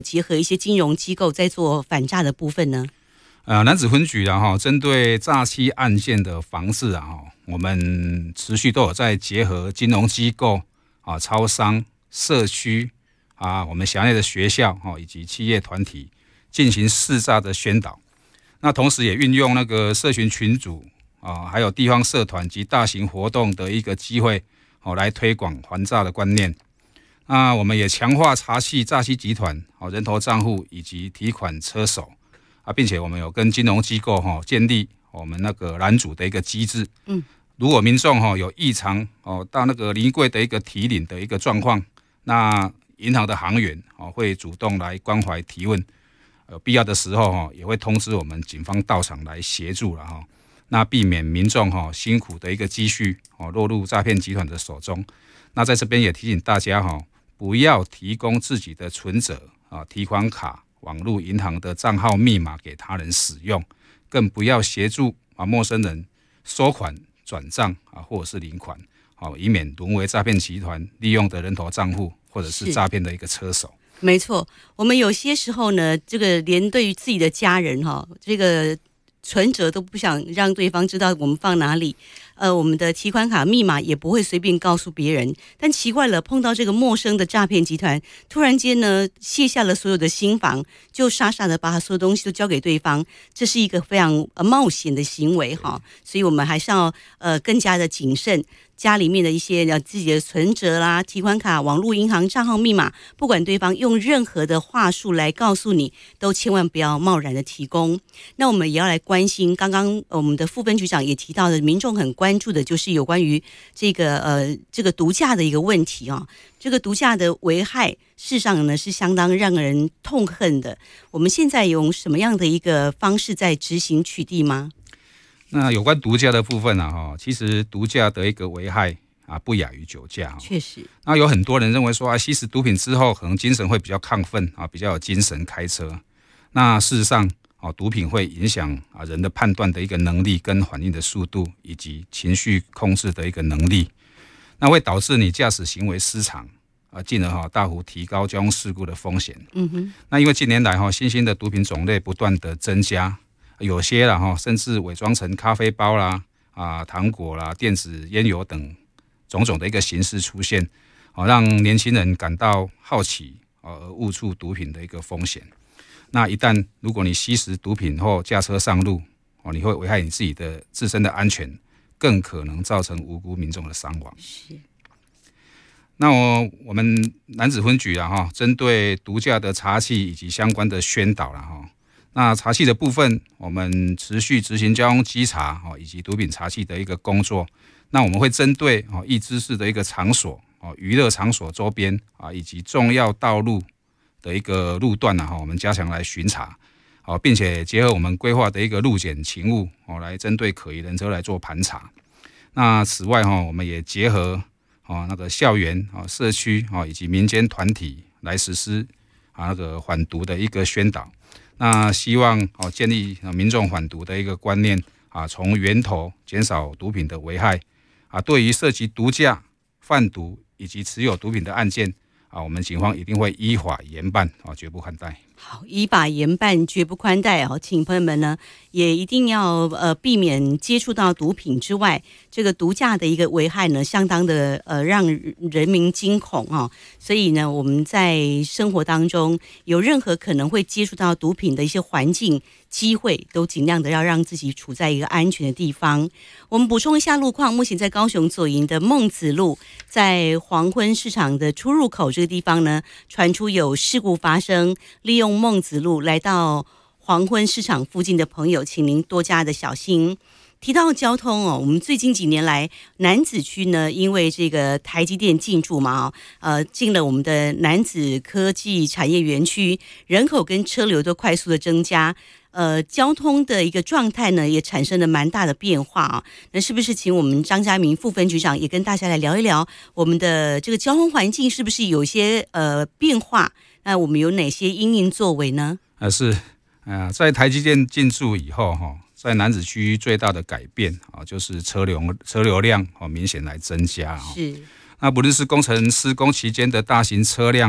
结合一些金融机构在做反诈的部分呢？ 男子分局针对诈欺案件的防治我们持续都有在结合金融机构超商、社区我们辖内的学校以及企业团体进行识诈的宣导。那同时也运用那个社群群组还有地方社团及大型活动的一个机会来推广还诈的观念。那我们也强化查缉诈欺集团人头账户以及提款车手并且我们有跟金融机构建立我们那个拦阻的一个机制。如果民众有异常到那个临柜的一个提领的一个状况，那银行的行员会主动来关怀提问，必要的时候也会通知我们警方到场来协助了那避免民众辛苦的一个积蓄落入诈骗集团的手中。那在这边也提醒大家不要提供自己的存折提款卡、网络银行的账号密码给他人使用，更不要协助陌生人收款、转账或者是领款以免沦为诈骗集团利用的人头账户或者是诈骗的一个车手。 没错，我们有些时候呢，这个连对于自己的家人这个存折都不想让对方知道我们放哪里，我们的提款卡密码也不会随便告诉别人。但奇怪了，碰到这个陌生的诈骗集团，突然间呢卸下了所有的心防，就傻傻的把他所有东西都交给对方，这是一个非常冒险的行为所以我们还是要更加的谨慎。家里面的一些自己的存折啦、提款卡、网络银行账号密码，不管对方用任何的话术来告诉你，都千万不要贸然的提供。那我们也要来关心，刚刚我们的副分局长也提到的，民众很关注的就是有关于这个毒驾的一个问题这个毒驾的危害，事实上呢是相当让人痛恨的。我们现在用什么样的一个方式在执行取缔吗？ 那有关毒驾的部分其实毒驾的一个危害不亚于酒驾确实。 那有很多人认为说吸食毒品之后可能精神会比较亢奋比较有精神开车。那事实上毒品会影响人的判断的一个能力跟反应的速度以及情绪控制的一个能力，那会导致你驾驶行为失常进而大幅提高交通事故的风险。那因为近年来新兴的毒品种类不断的增加，有些甚至伪装成咖啡包啦糖果啦、电子烟油等种种的一个形式出现让年轻人感到好奇而误触毒品的一个风险。那一旦如果你吸食毒品后驾车上路你会危害你自己的自身的安全，更可能造成无辜民众的伤亡。 是。 那我们男子分局针对毒驾的查缉以及相关的宣导那查缉的部分，我们持续执行交通稽查以及毒品查缉的一个工作。那我们会针对易知识的一个场所娱乐场所周边以及重要道路的一个路段我们加强来巡查并且结合我们规划的一个路检勤务来针对可疑人车来做盘查。那此外我们也结合那个校园社区以及民间团体来实施那个反毒的一个宣导。那希望建立民众反毒的一个观念从源头减少毒品的危害对于涉及毒驾、贩毒以及持有毒品的案件我们警方一定会依法严办绝不宽待。 好，依法严办，绝不宽待请朋友们呢也一定要避免接触到毒品之外，这个毒驾的一个危害呢，相当的让人民惊恐所以呢，我们在生活当中有任何可能会接触到毒品的一些环境机会，都尽量的要让自己处在一个安全的地方。我们补充一下路况，目前在高雄左营的孟子路，在黄昏市场的出入口这个地方呢，传出有事故发生，利用孟子路来到黄昏市场附近的朋友，请您多加的小心。提到交通我们最近几年来楠梓区呢，因为这个台积电进驻嘛进了我们的楠梓科技产业园区，人口跟车流都快速的增加，交通的一个状态呢也产生了蛮大的变化那是不是请我们张家明副分局长也跟大家来聊一聊我们的这个交通环境是不是有一些变化？那我们有哪些因应作为呢？ 是在台积电进驻以后在楠梓区最大的改变就是车流量明显来增加是。 那不论是工程施工期间的大型车辆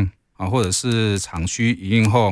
或者是厂区营运后